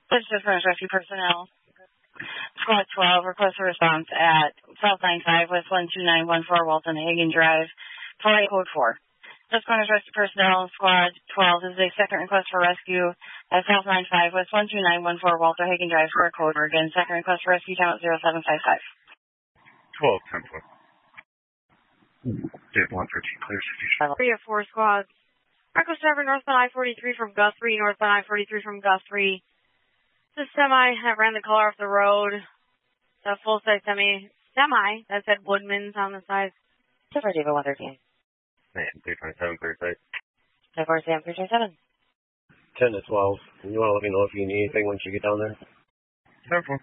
This is Furnace Rescue Personnel. Squad 12, request a response at South 95 West 12914 Walton Hagen Drive, Flight Code 4. This Furnace Rescue Personnel, Squad 12, this is a second request for rescue at South 95 West 12914 Walter Hagen Drive, Flight Code 4. Again, second request for rescue, count 0755. 12, 10 foot. Dave 113, clear 60. 3 of 4 squads. Echo 7, northbound I-43 from Guthrie, northbound I-43 from Guthrie. The semi that ran the color off the road. The full-size semi that said Woodman's on the side. So far, David 113. Man, 327, clear sight. So far, Sam 327. 10 to 12. You want to let me know if you need anything once you get down there? 10 4.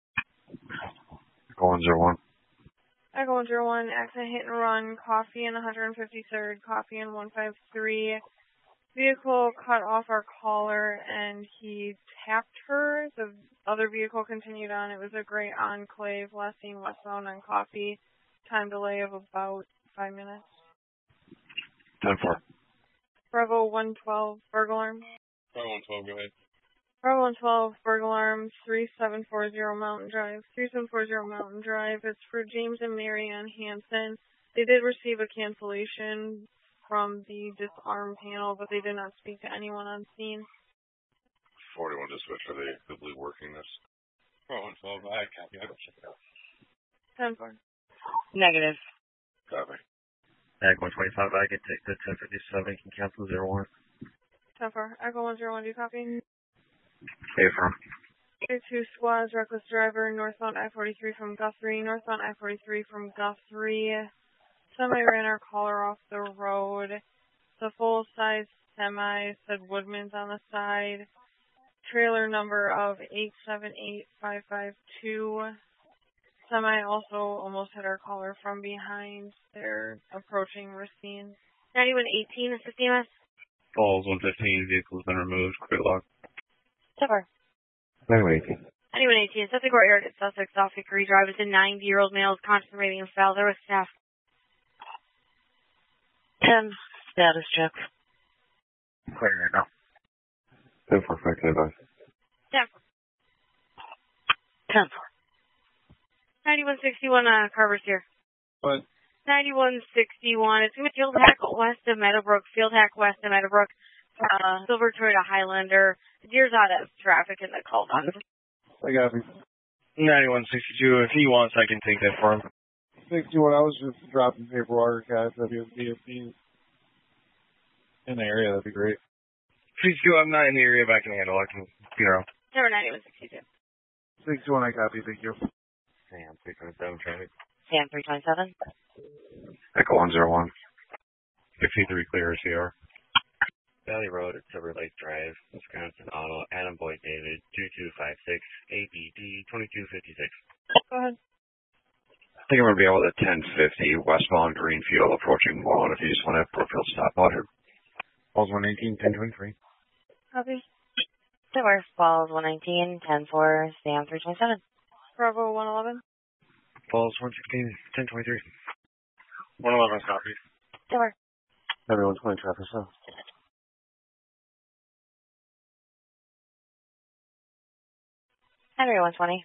Echo 101. Echo 101, accident hit and run, coffee in 153rd, coffee in 153. Vehicle cut off our caller and he tapped her. The other vehicle continued on. It was a gray Enclave, last seen westbound on Coffee. Time delay of about 5 minutes. 10 4. Bravo 112, burglar alarm. Bravo 112, go ahead. Bravo 112, burglar alarm, 3740 Mountain Drive. 3740 Mountain Drive. It's for James and Mary Ann Hansen. They did receive a cancellation from the disarm panel, but they did not speak to anyone on scene. 41 dispatch, are they actively working this? Bravo 112, I copy. I'll go check it out. 10 4. Negative. Copy. Ag 125, I can take the 1057, can cancel 01. 10 4. Echo 101, do you copy? Hey, from. 2 squads, reckless driver, northbound I-43 from Guthrie, northbound I-43 from Guthrie. Semi ran our caller off the road. The full-size semi said Woodman's on the side. Trailer number of 878552. Semi also almost hit our caller from behind. They're approaching Racine. 9118, assist EMS. Falls 115, vehicle's been removed, clear lock. So far. 9118. 9118, Sussex Courtyard at Sussex off Hickory Drive. It's a 90-year-old male conscious and breathing and foul. There was staff. 10, status check. Clear right now. 10 4, back to advice. 10 10 4. 9161, Carver's here. What? 9161, it's going to Field Hack west of Meadowbrook. Field Hack west of Meadowbrook. Silver Toyota Highlander. The deer's out of traffic in the cul-de-sac. I got him. 9162, if he wants, I can take that for him. 61, I was just dropping paperwork at WFDFD in the area. That'd be great. 62, I'm not in the area, but I can handle it. I can figure out. Number 9162. 61, I copy. Thank you. Sam 327, traffic. Sam 327. Echo 101. 63, clear CR. Valley Road at Silver Lake Drive, Wisconsin Auto, Adam Boyd David, 2256, ABD 2256. Go ahead. I think I'm going to be able to 1050 westbound Greenfield approaching Wallen if you just want to have Brookfield stop out here. Falls 118, 1023. Copy. So far, Falls 119, 10 4, Sam 327. Bravo 111. Falls 116, 1023. 111 copy. So far. Everyone's going traffic south. Henry 120.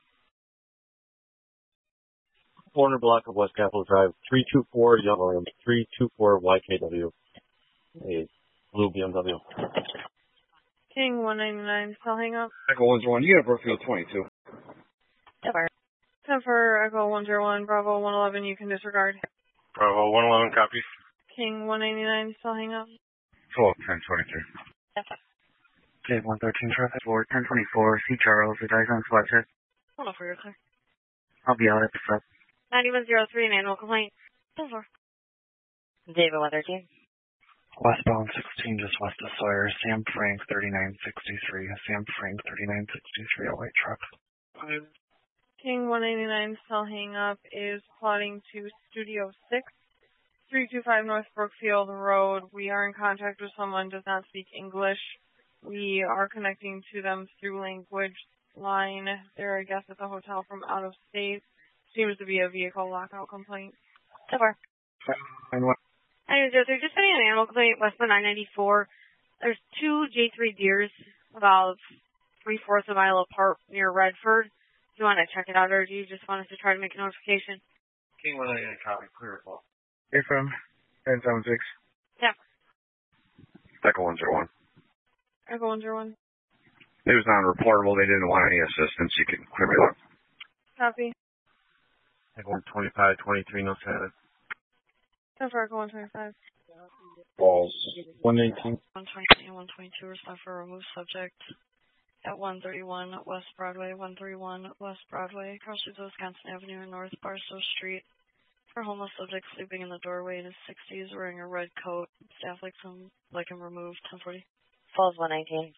Corner block of West Capitol Drive, 324 Yellow, 324 YKW. A blue BMW. King 199, still hang up. Echo 101, you got Brookfield 22. So far. 10 for Echo 101, Bravo 111, you can disregard. Bravo 111 copy. King 199, still hang up. 12 1023. Dave 113 traffic for 1024, C. Charles, the guy's on SWAT check. Hold on for your sir. I'll be out at the front. 9103, an animal complaint. 10 for. David 113. Westbound 16, just west of Sawyer. Sam Frank 3963. Sam Frank 3963, a white truck. King 189, still hang up, is plotting to Studio 6, 325 North Brookfield Road. We are in contact with someone who does not speak English. We are connecting to them through language line. They're a guest at the hotel from out of state. Seems to be a vehicle lockout complaint. So far. Anyways, they're just getting an animal complaint westbound 994. There's 2 J3 deers about 3/4 of a mile apart near Redford. Do you want to check it out, or do you just want us to try to make a notification? King 199, copy, clear as well. From 1076. Yeah. Echo 101. Echo 101. It was non-reportable. They didn't want any assistance. You can clear me up. Copy. Echo 125, 2307. 10 for Echo 125. Balls. 118. 120 and 122 respond for remove subject at 131 West Broadway, 131 West Broadway, across the Wisconsin Avenue and North Barstow Street. For homeless subject sleeping in the doorway in his 60s, wearing a red coat. Staff like him removed. 1040. Falls 119.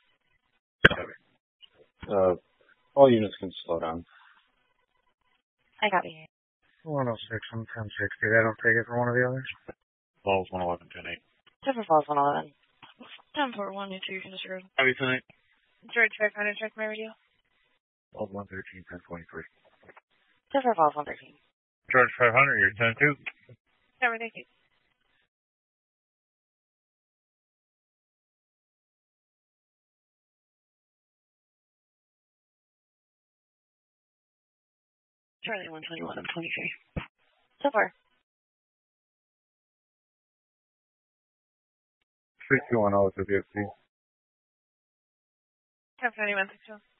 All units can slow down. I copy. 106 and 1060. They don't take it for one of the others? Falls 111, 10-8. Different Falls 111. 10-4, 122, you can disregard. Copy tonight. George, check my radio. Falls 113, 1023. Different Falls 113. George 500, you're 10-2. Copy, thank you. Charlie 121 and 23. So far. 3210 to VFC. Copy, 9162.